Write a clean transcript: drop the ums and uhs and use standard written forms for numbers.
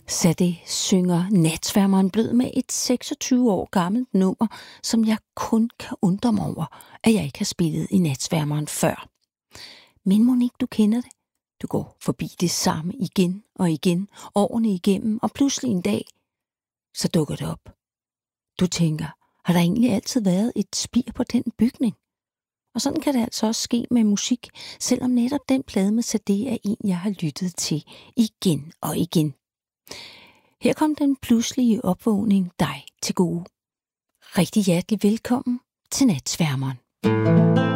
Sade synger Natsværmeren blød med et 26 år gammelt nummer, som jeg kun kan undre mig over, at jeg ikke har spillet i Natsværmeren før. Men Monique, du kender det. Du går forbi det samme igen og igen, årene igennem, og pludselig en dag, så dukker det op. Du tænker, har der egentlig altid været et spir på den bygning? Og sådan kan det altså også ske med musik, selvom netop den plade med Sade er en, jeg har lyttet til igen og igen. Her kom den pludselige opvågning dig til gode. Rigtig hjertelig velkommen til Natsværmeren.